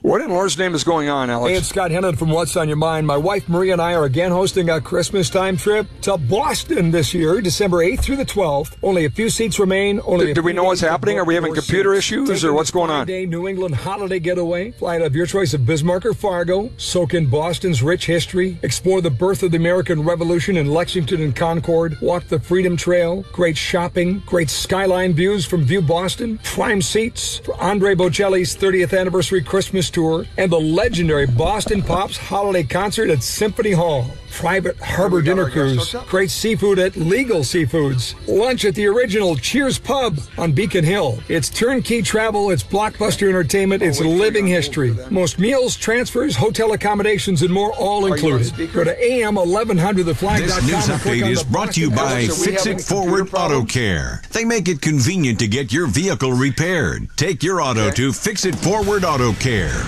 What in Lord's name is going on, Alex? Hey, it's Scott Hennon from What's on Your Mind. My wife Maria and I are again hosting a Christmas time trip to Boston this year, December 8th through the 12th. Only a few seats remain. Do we know what's happening? Are we having computer issues or what's going on? Day New England holiday getaway. Fly out of your choice of Bismarck or Fargo. Soak in Boston's rich history. Explore the birth of the American Revolution in Lexington and Concord. Walk the Freedom Trail. Great shopping. Great skyline views from View Boston. Prime seats for Andre Bocelli's 30th anniversary Christmas tour. And the legendary Boston Pops holiday concert at Symphony Hall. Private harbor dinner cruise. Great seafood at Legal Seafoods. Lunch at the original Cheers Pub on Beacon Hill. It's turnkey travel, it's blockbuster entertainment, it's living history. Most meals, transfers, hotel accommodations, and more all included. Go to am1100theflag.com. This news update is brought to you by Fix It Forward Auto Care. They make it convenient to get your vehicle repaired. Take your auto to Fix It Forward Auto Care.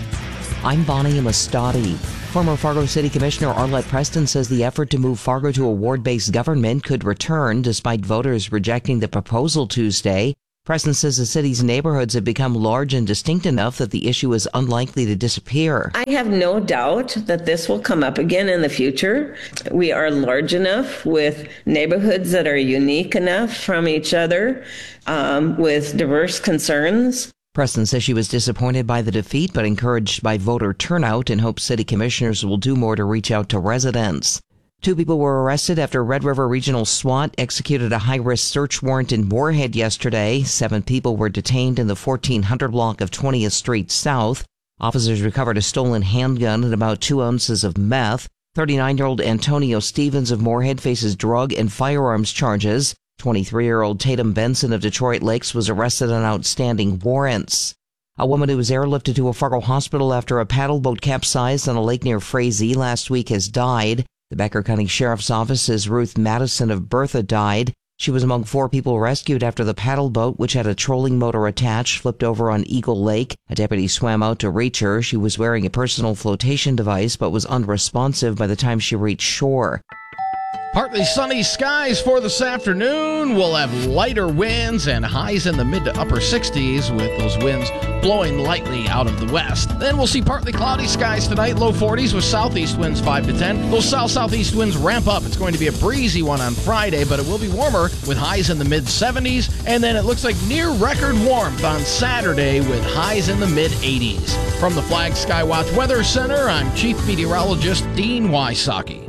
I'm Bonnie Amistadi. Former Fargo City Commissioner Arlette Preston says the effort to move Fargo to a ward-based government could return despite voters rejecting the proposal Tuesday. Preston says the city's neighborhoods have become large and distinct enough that the issue is unlikely to disappear. I have no doubt that this will come up again in the future. We are large enough with neighborhoods that are unique enough from each other, with diverse concerns. Preston says she was disappointed by the defeat but encouraged by voter turnout and hopes city commissioners will do more to reach out to residents. 2 people were arrested after Red River Regional SWAT executed a high-risk search warrant in Moorhead yesterday. 7 people were detained in the 1400 block of 20th Street South. Officers recovered a stolen handgun and about 2 ounces of meth. 39-year-old Antonio Stevens of Moorhead faces drug and firearms charges. 23-year-old Tatum Benson of Detroit Lakes was arrested on outstanding warrants. A woman who was airlifted to a Fargo hospital after a paddle boat capsized on a lake near Frazee last week has died. The Becker County Sheriff's Office says Ruth Madison of Bertha died. She was among 4 people rescued after the paddle boat, which had a trolling motor attached, flipped over on Eagle Lake. A deputy swam out to reach her. She was wearing a personal flotation device but was unresponsive by the time she reached shore. Partly sunny skies for this afternoon. We'll have lighter winds and highs in the mid to upper 60s with those winds blowing lightly out of the west. Then we'll see partly cloudy skies tonight, low 40s with southeast winds 5 to 10. Those south-southeast winds ramp up. It's going to be a breezy one on Friday, but it will be warmer with highs in the mid 70s. And then it looks like near record warmth on Saturday with highs in the mid 80s. From the Flag Skywatch Weather Center, I'm Chief Meteorologist Dean Wysocki.